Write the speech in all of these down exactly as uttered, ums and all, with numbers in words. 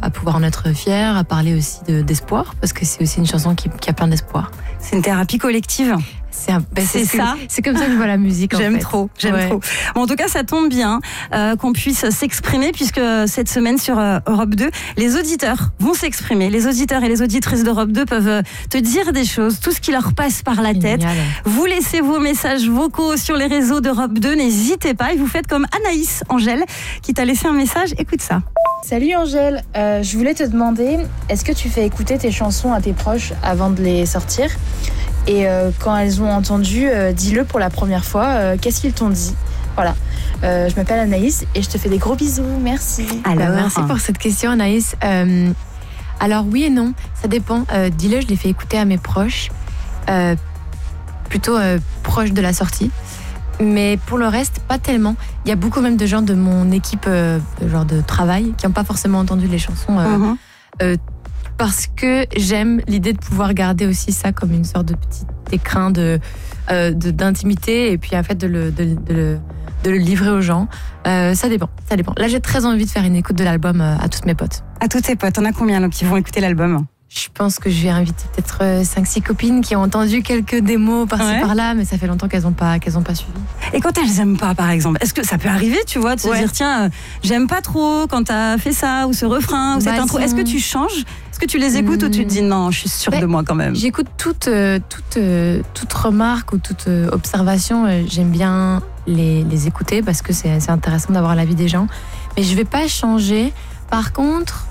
à pouvoir en être fier, à parler aussi de, d'espoir, parce que c'est aussi une chanson qui, qui a plein d'espoir. C'est une thérapie collective. C'est, un, ben c'est, c'est ça. Que, c'est comme ça que je vois la musique. J'aime en fait. trop, j'aime ouais. trop. Bon, en tout cas, ça tombe bien euh, qu'on puisse s'exprimer, puisque cette semaine sur euh, Europe deux, les auditeurs vont s'exprimer. Les auditeurs et les auditrices d'Europe deux peuvent euh, te dire des choses, tout ce qui leur passe par la tête. Génial. Vous laissez vos messages vocaux sur les réseaux d'Europe deux, n'hésitez pas. Et vous faites comme Anaïs Angèle, qui t'a laissé un message. Écoute ça. Salut Angèle, euh, je voulais te demander, est-ce que tu fais écouter tes chansons à tes proches avant de les sortir ? Et euh, quand elles ont entendu, euh, dis-le pour la première fois, euh, qu'est-ce qu'ils t'ont dit ? Voilà, euh, je m'appelle Anaïs et je te fais des gros bisous, merci. Alors, merci pour cette question Anaïs. Euh, alors oui et non, ça dépend. Euh, dis-le, je l'ai fait écouter à mes proches, euh, plutôt euh, proches de la sortie. Mais pour le reste, pas tellement. Il y a beaucoup même de gens de mon équipe euh, genre de travail qui n'ont pas forcément entendu les chansons euh, Mm-hmm. euh, parce que j'aime l'idée de pouvoir garder aussi ça comme une sorte de petit écrin de, euh, de, d'intimité et puis en fait de le, de, de le, de le livrer aux gens. Euh, ça dépend, ça dépend. Là, j'ai très envie de faire une écoute de l'album euh, à toutes mes potes. À tous tes potes, t'en as combien là, qui vont écouter l'album ? Je pense que je vais inviter peut-être cinq six copines qui ont entendu quelques démos par-ci Ouais. par-là, mais ça fait longtemps qu'elles n'ont pas, qu'elles ont pas suivi. Et quand elles aiment pas, par exemple, est-ce que ça peut arriver, tu vois, de se Ouais. dire, tiens, euh, j'aime pas trop quand t'as fait ça, ou ce refrain, ou cette Bah, intro. si Est-ce que on- tu changes ? Est-ce que tu les écoutes Mmh. ou tu te dis, non, je suis sûre Bah, de moi quand même ? J'écoute toute, euh, toute, euh, toute remarque ou toute euh, observation. euh, J'aime bien les, les écouter parce que c'est, c'est intéressant d'avoir l'avis des gens. Mais je vais pas changer. Par contre,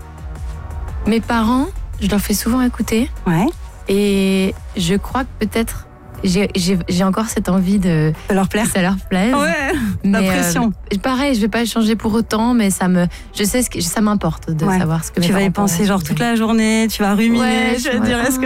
mes parents, je leur fais souvent écouter. Ouais. Et je crois que peut-être j'ai, j'ai, j'ai encore cette envie de Ça leur plaire ? que ça leur plaise. Ouais, la Mais, pression. euh, pareil, je vais pas changer pour autant, mais ça me, je sais ce que ça m'importe de Ouais. savoir ce que mes Tu vas y parents penser pensent. genre toute la journée, tu vas ruminer, Ouais, tu vas ouais. dire, est-ce que